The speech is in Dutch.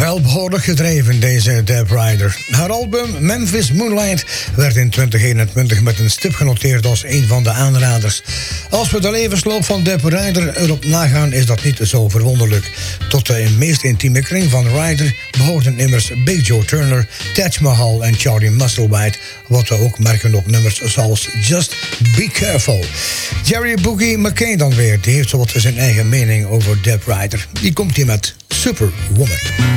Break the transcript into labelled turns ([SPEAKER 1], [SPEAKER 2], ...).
[SPEAKER 1] Wel behoorlijk gedreven, deze Deb Ryder. Haar album Memphis Moonlight werd in 2021 met een stip genoteerd als een van de aanraders. Als we de levensloop van Deb Ryder erop nagaan, is dat niet zo verwonderlijk. Tot de meest intieme kring van Ryder behoorden immers Big Joe Turner, Taj Mahal en Charlie Musselwhite, wat we ook merken op nummers zoals Just Be Careful. Jerry Boogie McKay dan weer, die heeft zowat zijn eigen mening over Deb Ryder. Die komt hier met Superwoman.